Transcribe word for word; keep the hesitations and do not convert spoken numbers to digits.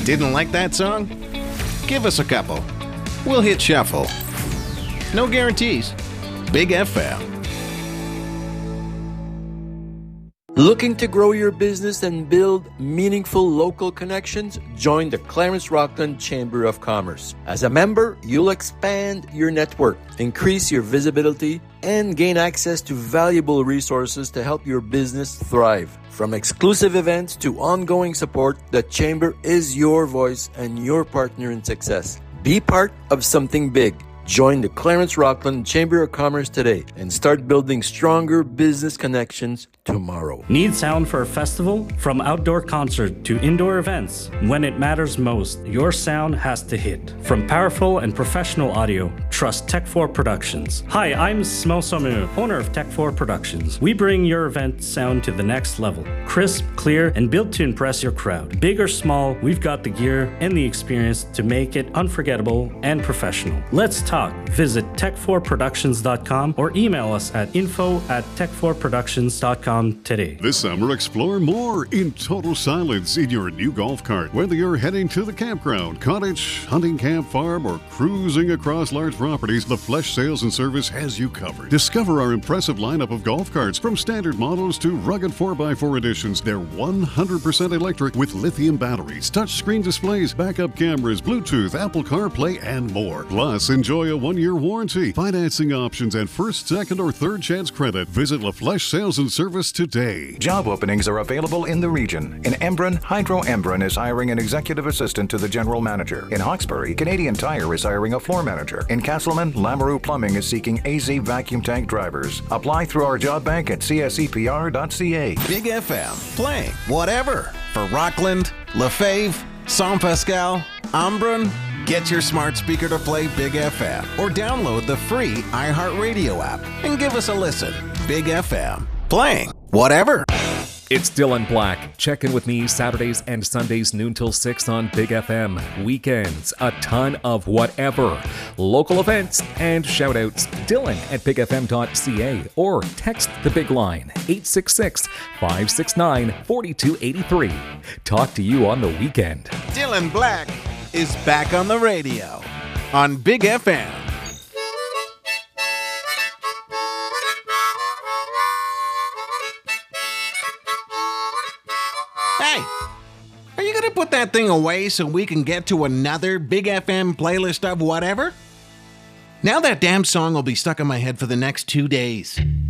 Didn't like that song? Give us a couple. We'll hit shuffle. No guarantees. Big F M. Looking to grow your business and build meaningful local connections? Join the Clarence Rockland Chamber of Commerce. As a member, you'll expand your network, increase your visibility, and gain access to valuable resources to help your business thrive. From exclusive events to ongoing support, the Chamber is your voice and your partner in success. Be part of something big. Join the Clarence Rockland Chamber of Commerce today and start building stronger business connections tomorrow. Need sound for a festival? From outdoor concert to indoor events, when it matters most, your sound has to hit. From powerful and professional audio, trust Tech four Productions. Hi, I'm Smo Somu, owner of Tech four Productions. We bring your event sound to the next level. Crisp, clear, and built to impress your crowd. Big or small, we've got the gear and the experience to make it unforgettable and professional. Let's talk. Visit tech four productions dot com or email us at info at tech four productions dot com today. This summer, explore more in total silence in your new golf cart. Whether you're heading to the campground, cottage, hunting camp, farm, or cruising across large properties, the Flesh Sales and Service has you covered. Discover our impressive lineup of golf carts, from standard models to rugged four by four editions. They're one hundred percent electric with lithium batteries, touchscreen displays, backup cameras, Bluetooth, Apple CarPlay, and more. Plus, enjoy a one-year warranty, financing options, and first, second, or third chance credit. Visit La Flesh Sales and Service today. Job openings are available in the region. In Embrun, Hydro Embrun is hiring an executive assistant to the general manager. In Hawkesbury, Canadian Tire is hiring a floor manager. In Castleman, Lamoureux Plumbing is seeking A Z vacuum tank drivers. Apply through our job bank at c s e p r dot c a. Big F M, playing whatever for Rockland, Lefebvre, Saint Pascal, Embrun. Get your smart speaker to play Big F M or download the free iHeartRadio app and give us a listen. Big F M, playing whatever. It's Dylan Black. Check in with me Saturdays and Sundays noon till six on Big F M. Weekends, a ton of whatever. Local events and shout-outs. Dylan at big f m dot c a or text the big line eight six six, five six nine, four two eight three. Talk to you on the weekend. Dylan Black is back on the radio on Big F M. Hey, are you going to put that thing away so we can get to another Big F M playlist of whatever? Now that damn song will be stuck in my head for the next two days.